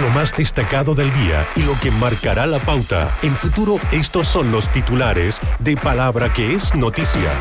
más destacado del día y lo que marcará la pauta. En Futuro, estos son los titulares de Palabra que es noticia.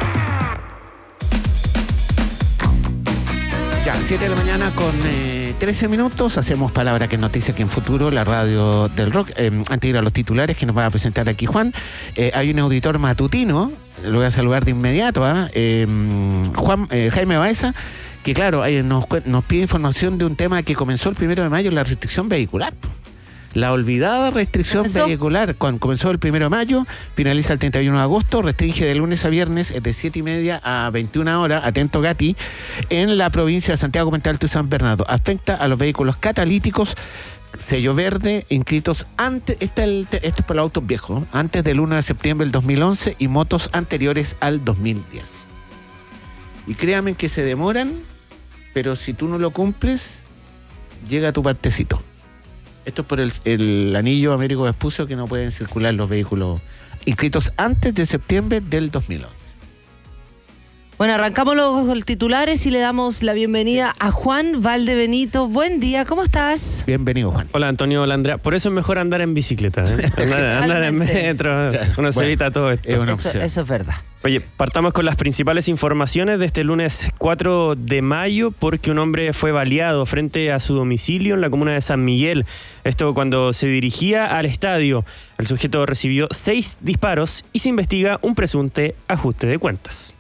Ya, 7 de la mañana con 13 minutos. Hacemos Palabra que es noticia aquí en Futuro, la radio del rock. Antes de ir a los titulares que nos va a presentar aquí Juan, hay un auditor matutino, lo voy a saludar de inmediato, Jaime Baeza, que claro, nos pide información de un tema que comenzó el 1 de mayo, la restricción vehicular. La olvidada restricción vehicular comenzó el 1 de mayo, finaliza el 31 de agosto, restringe de lunes a viernes de 7:30 a 21 horas, atento Gati, en la provincia de Santiago, Puente Alto y San Bernardo. Afecta a los vehículos catalíticos, sello verde, inscritos antes, esto es para los autos viejos, antes del 1 de septiembre del 2011 y motos anteriores al 2010. Y créanme que se demoran, pero si tú no lo cumples, llega tu partecito. Esto es por el anillo Américo Vespucio, que no pueden circular los vehículos inscritos antes de septiembre del 2011. Bueno, arrancamos los titulares y le damos la bienvenida a Juan Valdebenito. Buen día, ¿cómo estás? Bienvenido, Juan. Hola, Antonio, hola, Andrea. Por eso es mejor andar en bicicleta, ¿eh? Andar en metro, uno se evita todo esto. Eso es verdad. Oye, partamos con las principales informaciones de este lunes 4 de mayo, porque un hombre fue baleado frente a su domicilio en la comuna de San Miguel. Esto cuando se dirigía al estadio. El sujeto recibió 6 disparos y se investiga un presunto ajuste de cuentas.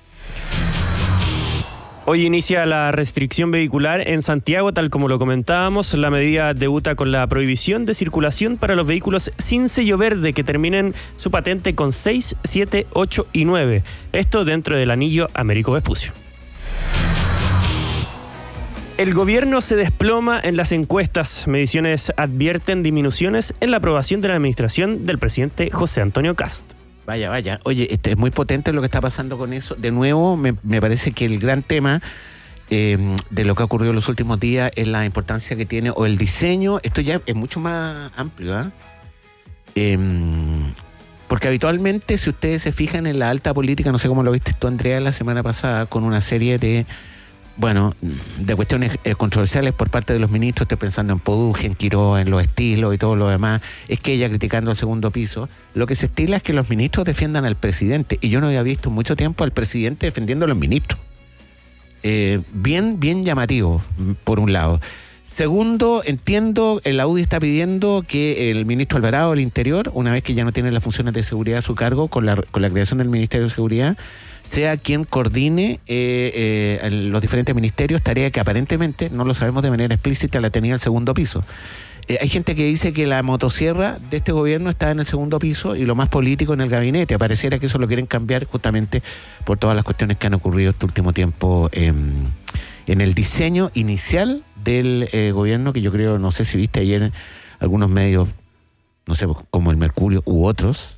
Hoy inicia la restricción vehicular en Santiago, tal como lo comentábamos. La medida debuta con la prohibición de circulación para los vehículos sin sello verde que terminen su patente con 6, 7, 8 y 9. Esto dentro del anillo Américo Vespucio. El gobierno se desploma en las encuestas. Mediciones advierten disminuciones en la aprobación de la administración del presidente José Antonio Kast. Vaya. Oye, es muy potente lo que está pasando con eso. De nuevo, me parece que el gran tema de lo que ha ocurrido en los últimos días es la importancia que tiene, o el diseño. Esto ya es mucho más amplio, porque habitualmente, si ustedes se fijan en la alta política, no sé cómo lo viste tú, Andrea, la semana pasada, con una serie de cuestiones controversiales por parte de los ministros. Estoy pensando en Poduje, en Quiroga, en los estilos y todo lo demás. Es que ella criticando el segundo piso. Lo que se estila es que los ministros defiendan al presidente. Y yo no había visto mucho tiempo al presidente defendiendo a los ministros. Bien llamativo, por un lado. Segundo, entiendo, el Audi está pidiendo que el ministro Alvarado del Interior, una vez que ya no tiene las funciones de seguridad a su cargo con la creación del Ministerio de Seguridad, sea quien coordine los diferentes ministerios, tarea que aparentemente, no lo sabemos de manera explícita, la tenía el segundo piso. Hay gente que dice que la motosierra de este gobierno está en el segundo piso y lo más político en el gabinete. Pareciera que eso lo quieren cambiar justamente por todas las cuestiones que han ocurrido este último tiempo en el diseño inicial del gobierno, que yo creo, no sé si viste ayer en algunos medios, no sé, como el Mercurio u otros,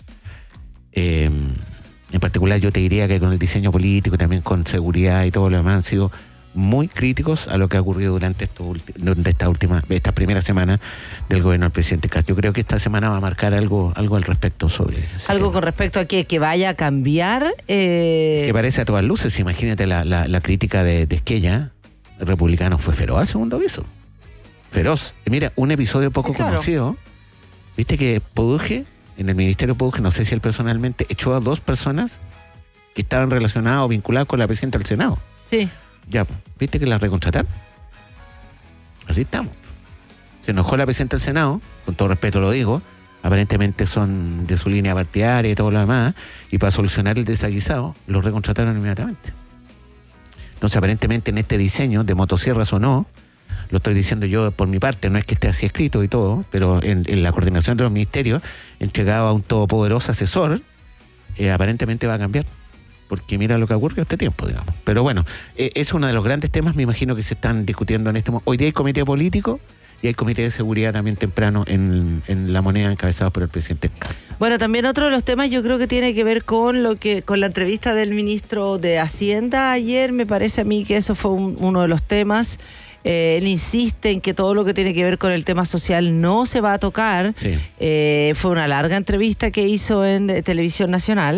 en particular yo te diría que con el diseño político y también con seguridad y todo lo demás han sido muy críticos a lo que ha ocurrido durante esta primera semana del gobierno del presidente Kast. Yo creo que esta semana va a marcar algo al respecto sobre algo tema. Con respecto a que vaya a cambiar. Que parece a todas luces. Imagínate la crítica de Esquella, el republicano, fue feroz al segundo piso. Feroz. Y mira, un episodio poco conocido. Viste que Poduje, en el Ministerio de Poduje, no sé si él personalmente echó a 2 personas que estaban relacionadas o vinculadas con la presidenta del Senado. Sí. Ya, ¿viste que la recontrataron? Así estamos. Se enojó la presidenta del Senado, con todo respeto lo digo, aparentemente son de su línea partidaria y todo lo demás, y para solucionar el desaguisado, lo recontrataron inmediatamente. Entonces, aparentemente en este diseño, de motosierras o no, lo estoy diciendo yo por mi parte, no es que esté así escrito y todo, pero en la coordinación de los ministerios, entregado a un todopoderoso asesor, aparentemente va a cambiar. Porque mira lo que ocurrió este tiempo, digamos. Pero bueno, es uno de los grandes temas, me imagino, que se están discutiendo en este momento. Hoy día hay comité político y hay comité de seguridad también temprano en La Moneda, encabezados por el presidente Kast. Bueno, también otro de los temas yo creo que tiene que ver con la entrevista del ministro de Hacienda ayer. Me parece a mí que eso fue uno de los temas. Él insiste en que todo lo que tiene que ver con el tema social no se va a tocar. Sí. Fue una larga entrevista que hizo en Televisión Nacional.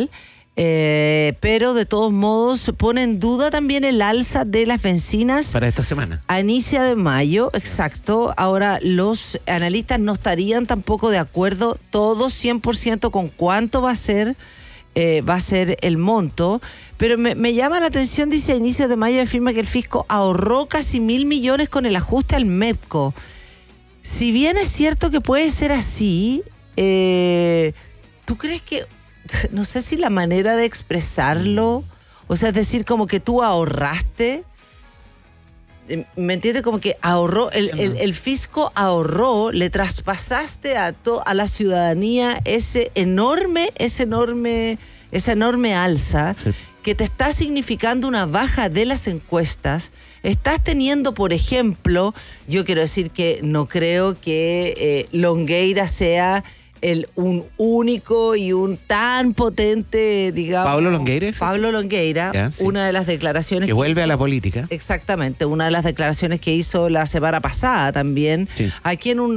pero de todos modos pone en duda también el alza de las bencinas para esta semana. A inicio de mayo, exacto. Ahora, los analistas no estarían tampoco de acuerdo todos 100% con cuánto va a ser el monto, pero me llama la atención, dice a inicio de mayo, afirma que el fisco ahorró casi 1.000 millones con el ajuste al MEPCO. Si bien es cierto que puede ser así, ¿tú crees que, no sé si la manera de expresarlo, o sea, es decir, como que tú ahorraste, ¿me entiendes? Como que ahorró, el fisco ahorró, le traspasaste a la ciudadanía esa enorme alza, sí, que te está significando una baja de las encuestas. Estás teniendo, por ejemplo, yo quiero decir que no creo que Longueira sea un único y un tan potente, digamos... ¿Pablo Longueira? Pablo Longueira, ya, sí, una de las declaraciones... Que vuelve a la política. Exactamente, una de las declaraciones que hizo la semana pasada también, sí, aquí en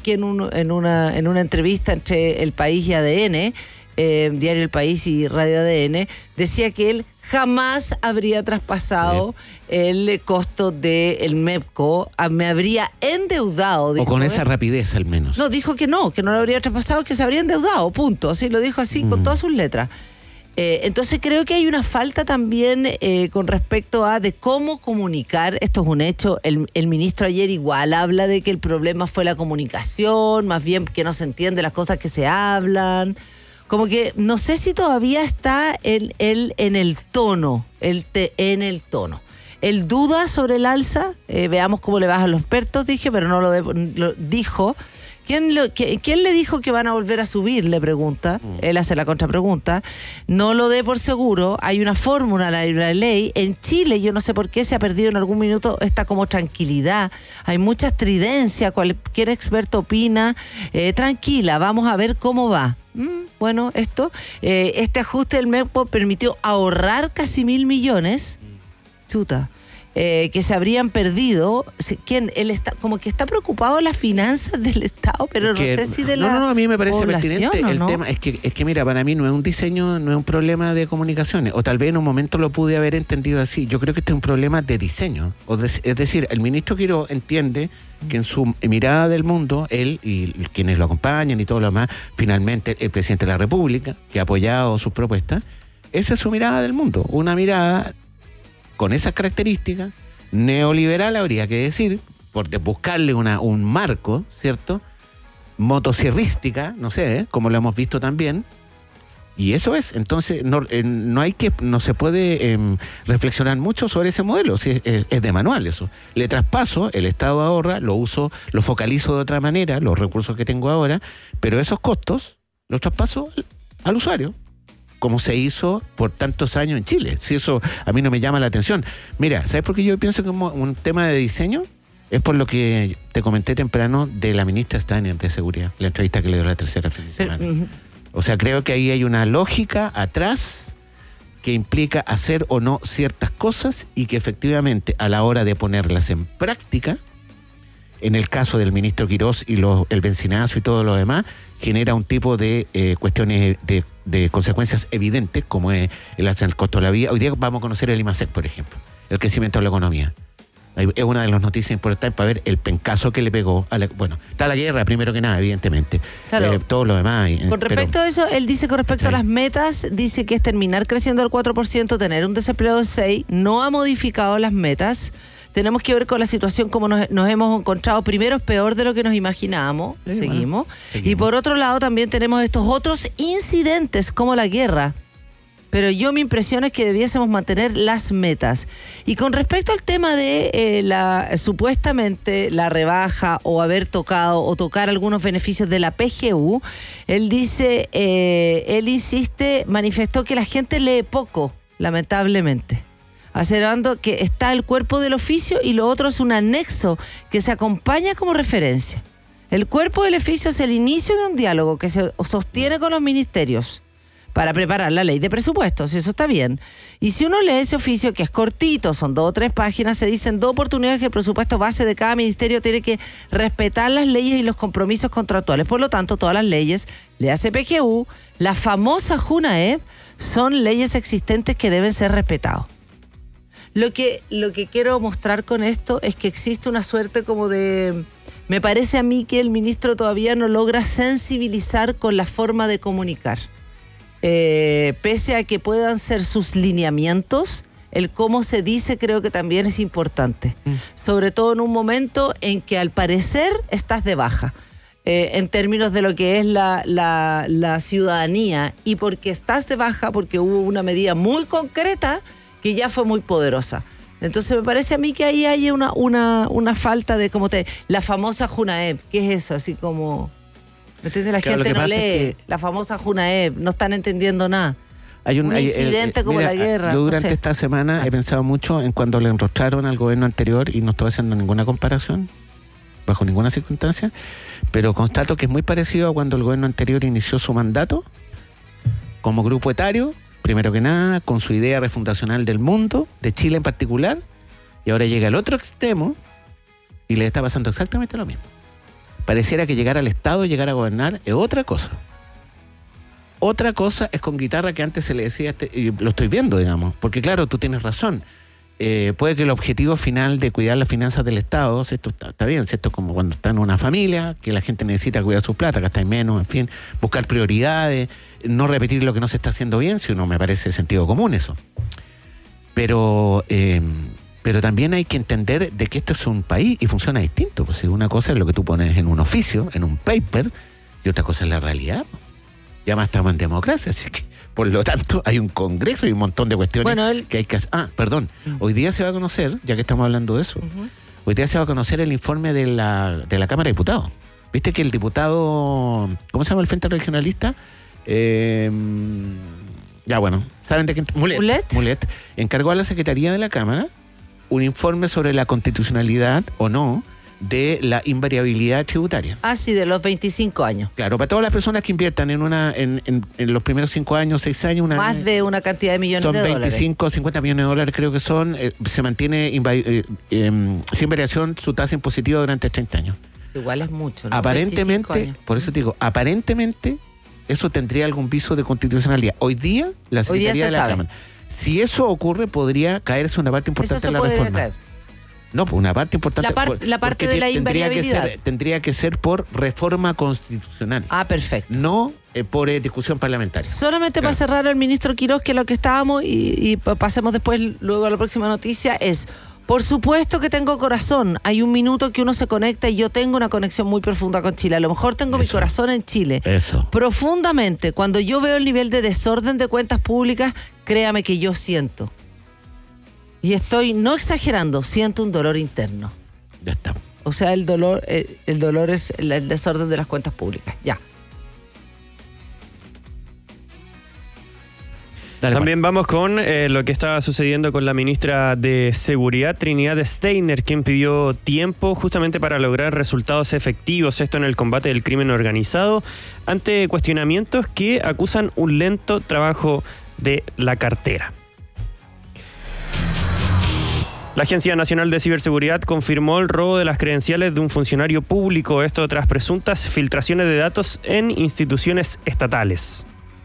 una entrevista entre El País y ADN, Diario El País y Radio ADN, decía que él jamás habría traspasado el costo del MEPCO, me habría endeudado. Dijo, o con esa rapidez al menos. No, dijo que no lo habría traspasado, que se habría endeudado, punto. Así lo dijo así, con todas sus letras. Entonces creo que hay una falta también con respecto a de cómo comunicar. Esto es un hecho. El ministro ayer igual habla de que el problema fue la comunicación, más bien que no se entiende las cosas que se hablan. Como que no sé si todavía está en el tono, en el tono. Él duda sobre el alza, veamos cómo le bajan los expertos, dije, pero no lo dijo. ¿Quién le dijo que van a volver a subir? Le pregunta. Él hace la contrapregunta. No lo dé por seguro. Hay una fórmula, hay una ley. En Chile, yo no sé por qué se ha perdido en algún minuto esta como tranquilidad. Hay mucha estridencia. Cualquier experto opina. Tranquila, vamos a ver cómo va. Bueno, este ajuste del MEPCO permitió ahorrar casi 1.000 millones. Chuta. Que se habrían perdido. Él está como que está preocupado de las finanzas del Estado, pero no sé si de la No, a mí me parece pertinente el ¿no? tema. Es que mira, para mí no es un diseño, no es un problema de comunicaciones, o tal vez en un momento lo pude haber entendido así. Yo creo que este es un problema de diseño. Es decir, el ministro Quirós entiende que en su mirada del mundo, él y quienes lo acompañan y todo lo demás, finalmente el presidente de la República, que ha apoyado sus propuestas, esa es su mirada del mundo, una mirada con esas características, neoliberal habría que decir, por buscarle un marco, ¿cierto? Motosierrística, no sé, como lo hemos visto también. Y eso es, entonces no se puede reflexionar mucho sobre ese modelo, es de manual eso. Le traspaso, el Estado ahorra, lo focalizo de otra manera, los recursos que tengo ahora, pero esos costos los traspaso al usuario, como se hizo por tantos años en Chile. Si eso a mí no me llama la atención. Mira, ¿sabes por qué yo pienso que es un tema de diseño? Es por lo que te comenté temprano de la ministra Steiner de Seguridad, la entrevista que le dio la tercera fin de semana. O sea, creo que ahí hay una lógica atrás que implica hacer o no ciertas cosas y que efectivamente a la hora de ponerlas en práctica, en el caso del ministro Quirós y el bencinazo y todo lo demás, genera un tipo de cuestiones de consecuencias evidentes, como es el alza del costo de la vida. Hoy día vamos a conocer el IMASEC, por ejemplo, el crecimiento de la economía. Es una de las noticias importantes para ver el pencazo que le pegó bueno, está la guerra primero que nada, evidentemente, claro, todo lo demás. Con respecto a eso, él dice con respecto a las metas, dice que es terminar creciendo al 4%, tener un desempleo de 6%, no ha modificado las metas. Tenemos que ver con la situación como nos hemos encontrado. Primero es peor de lo que nos imaginábamos, seguimos. Y por otro lado también tenemos estos otros incidentes como la guerra. Pero mi impresión es que debiésemos mantener las metas. Y con respecto al tema de supuestamente la rebaja o haber tocado o tocar algunos beneficios de la PGU, él dice, manifestó que la gente lee poco, lamentablemente, asegurando que está el cuerpo del oficio y lo otro es un anexo que se acompaña como referencia. El cuerpo del oficio es el inicio de un diálogo que se sostiene con los ministerios, para preparar la ley de presupuestos, eso está bien. Y si uno lee ese oficio, que es cortito, son 2 o 3 páginas, se dicen 2 oportunidades que el presupuesto base de cada ministerio tiene que respetar las leyes y los compromisos contractuales. Por lo tanto, todas las leyes, le hace PGU, la famosa JUNAEP, son leyes existentes que deben ser respetadas. Lo que quiero mostrar con esto es que existe una suerte como de... Me parece a mí que el ministro todavía no logra sensibilizar con la forma de comunicar. Pese a que puedan ser sus lineamientos, el cómo se dice creo que también es importante. Sobre todo en un momento en que al parecer estás de baja. En términos de lo que es la ciudadanía. Y porque estás de baja, porque hubo una medida muy concreta que ya fue muy poderosa. Entonces me parece a mí que ahí hay una falta de la famosa JUNAEP. ¿Qué es eso? Así como... ¿Me entiendes? La gente no lee. Es que la famosa JUNAEP. No están entendiendo nada. Hay un incidente como la guerra. Yo durante esta semana he pensado mucho en cuando le enrostraron al gobierno anterior, y no estoy haciendo ninguna comparación, bajo ninguna circunstancia, pero constato que es muy parecido a cuando el gobierno anterior inició su mandato como grupo etario, primero que nada, con su idea refundacional del mundo, de Chile en particular, y ahora llega al otro extremo y le está pasando exactamente lo mismo. Pareciera que llegar al Estado, llegar a gobernar, es otra cosa. Otra cosa es con guitarra, que antes se le decía, y lo estoy viendo, digamos, porque claro, tú tienes razón. Puede que el objetivo final de cuidar las finanzas del Estado, esto está bien, esto es como cuando está en una familia, que la gente necesita cuidar su plata, gastar menos, en fin, buscar prioridades, no repetir lo que no se está haciendo bien, si uno me parece sentido común eso. Pero también hay que entender de que esto es un país y funciona distinto. Pues si una cosa es lo que tú pones en un oficio, en un paper, y otra cosa es la realidad. Ya más estamos en democracia, así que por lo tanto hay un congreso y un montón de cuestiones que hay que hacer. Perdón, hoy día se va a conocer, ya que estamos hablando de eso, hoy día se va a conocer el informe de la Cámara de Diputados. Viste que el diputado, ¿cómo se llama el Frente Regionalista? Ya bueno, ¿saben de qué? Mulet encargó a la Secretaría de la Cámara un informe sobre la constitucionalidad o no de la invariabilidad tributaria. Sí, de los 25 años. Claro, para todas las personas que inviertan en los primeros 5 años, 6 años... Más de una cantidad de millones de dólares. Son 25, 50 millones de dólares creo que son. Se mantiene sin variación su tasa impositiva durante 30 años. Igual es mucho, ¿no? Aparentemente, por eso te digo, aparentemente eso tendría algún viso de constitucionalidad. Hoy día, la Secretaría de la Cámara. Si eso ocurre, podría caerse una parte importante de la reforma. Caer. No, pues una parte importante. La parte de la invariabilidad. Tendría que ser por reforma constitucional. Perfecto. No por discusión parlamentaria. Solamente para cerrar al ministro Quirós, que lo que estábamos, y pasemos después, luego a la próxima noticia, es... Por supuesto que tengo corazón. Hay un minuto que uno se conecta y yo tengo una conexión muy profunda con Chile. A lo mejor tengo mi corazón en Chile. Profundamente. Cuando yo veo el nivel de desorden de cuentas públicas, créame que yo siento. Y estoy, no exagerando, siento un dolor interno. Ya está. O sea, el dolor es el desorden de las cuentas públicas. Ya. Dale, también vamos con lo que estaba sucediendo con la ministra de Seguridad, Trinidad Steiner, quien pidió tiempo justamente para lograr resultados efectivos, esto en el combate del crimen organizado, ante cuestionamientos que acusan un lento trabajo de la cartera. La Agencia Nacional de Ciberseguridad confirmó el robo de las credenciales de un funcionario público, esto tras presuntas filtraciones de datos en instituciones estatales.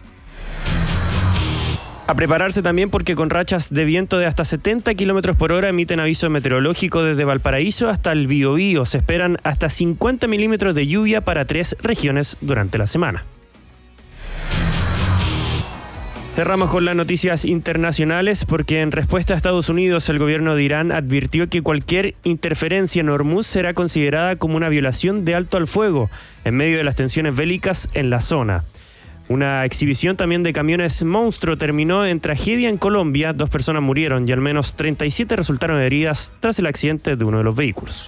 A prepararse también porque con rachas de viento de hasta 70 kilómetros por hora emiten aviso meteorológico desde Valparaíso hasta el Biobío. Se esperan hasta 50 milímetros de lluvia para 3 regiones durante la semana. Cerramos con las noticias internacionales porque en respuesta a Estados Unidos el gobierno de Irán advirtió que cualquier interferencia en Hormuz será considerada como una violación de alto al fuego en medio de las tensiones bélicas en la zona. Una exhibición también de camiones monstruo terminó en tragedia en Colombia. 2 personas murieron y al menos 37 resultaron heridas tras el accidente de uno de los vehículos.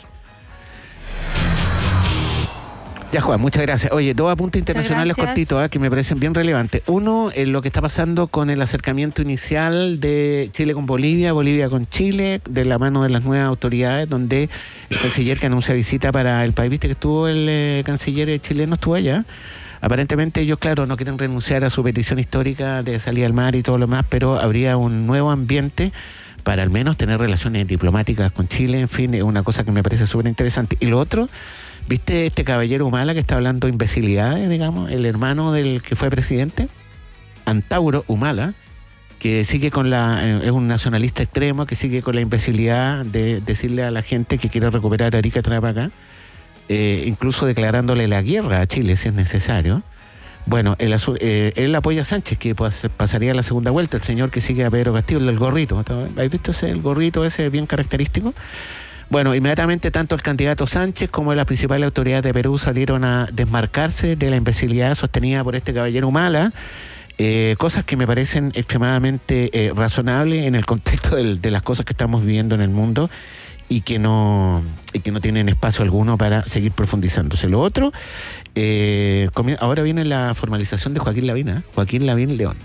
Ya, Juan, muchas gracias. Oye, 2 apuntes internacionales cortitos que me parecen bien relevantes. Uno, lo que está pasando con el acercamiento inicial de Chile con Bolivia, Bolivia con Chile, de la mano de las nuevas autoridades, donde el canciller que anuncia visita para el país, viste que estuvo el canciller chileno, estuvo allá, Aparentemente ellos, claro, no quieren renunciar a su petición histórica de salida al mar y todo lo más, pero habría un nuevo ambiente para al menos tener relaciones diplomáticas con Chile. En fin, es una cosa que me parece súper interesante. Y lo otro, ¿viste este caballero Humala que está hablando imbecilidades, digamos? El hermano del que fue presidente, Antauro Humala, que sigue con es un nacionalista extremo, que sigue con la imbecilidad de decirle a la gente que quiere recuperar Arica Tarapacá, incluso declarándole la guerra a Chile si es necesario. Bueno, él apoya a Sánchez, que pasaría a la segunda vuelta, el señor que sigue a Pedro Castillo, el gorrito. ¿Habéis visto el gorrito ese bien característico? Bueno, inmediatamente tanto el candidato Sánchez como las principales autoridades de Perú salieron a desmarcarse de la imbecilidad sostenida por este caballero Humala, cosas que me parecen extremadamente razonables en el contexto de las cosas que estamos viviendo en el mundo y que no tienen espacio alguno para seguir profundizándose. Lo otro, ahora viene la formalización de Joaquín Lavín León.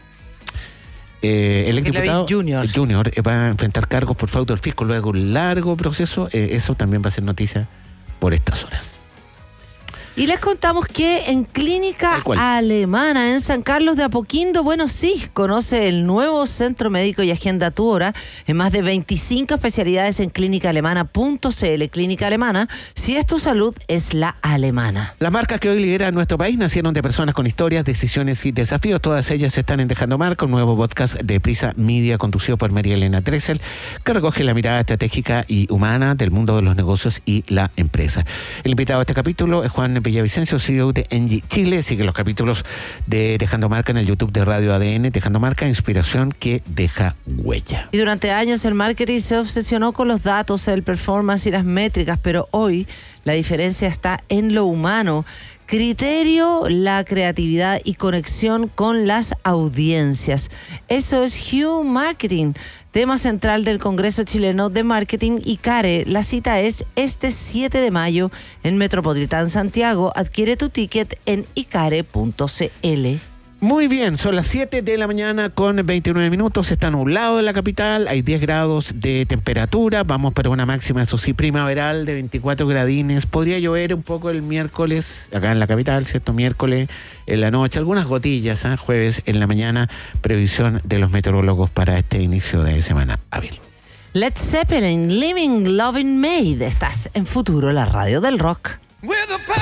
El exdiputado Junior va a enfrentar cargos por fraude al fisco luego de un largo proceso. Eso también va a ser noticia por estas horas. Y les contamos que en Clínica Alemana, en San Carlos de Apoquindo, bueno, sí, conoce el nuevo Centro Médico y Agenda tu hora en más de 25 especialidades en clínicaalemana.cl. Clínica Alemana, si es tu salud, es la alemana. Las marcas que hoy lideran nuestro país nacieron de personas con historias, decisiones y desafíos. Todas ellas están en Dejando Marca, un nuevo podcast de Prisa Media conducido por María Elena Dressel, que recoge la mirada estratégica y humana del mundo de los negocios y la empresa. El invitado a este capítulo es Juan Villavicencio, CEO de Engie Chile. Sigue los capítulos de Dejando Marca en el YouTube de Radio ADN. Dejando Marca, inspiración que deja huella. Y durante años el marketing se obsesionó con los datos, el performance y las métricas, pero hoy la diferencia está en lo humano. Criterio, la creatividad y conexión con las audiencias. Eso es Hue Marketing, tema central del Congreso Chileno de Marketing ICARE. La cita es este 7 de mayo en Metropolitán Santiago. Adquiere tu ticket en icare.cl. Muy bien, son las 7 de la mañana con 29 minutos, está nublado en la capital, hay 10 grados de temperatura, vamos para una máxima, eso sí, primaveral de 24 gradines. Podría llover un poco el miércoles, acá en la capital, ¿cierto? Miércoles en la noche, algunas gotillas, jueves en la mañana, previsión de los meteorólogos para este inicio de semana hábil. Led Zeppelin, Living, Loving, Made, estás en Futuro, la radio del rock.